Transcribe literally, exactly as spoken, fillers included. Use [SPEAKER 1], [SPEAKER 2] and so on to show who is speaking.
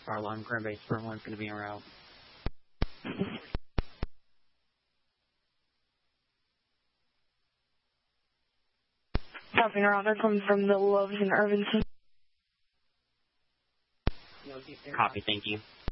[SPEAKER 1] Fire alarm, ground base for one's going to be en route.
[SPEAKER 2] Copy, around. They're coming from the Loves and Irvinson.
[SPEAKER 1] Copy, thank you.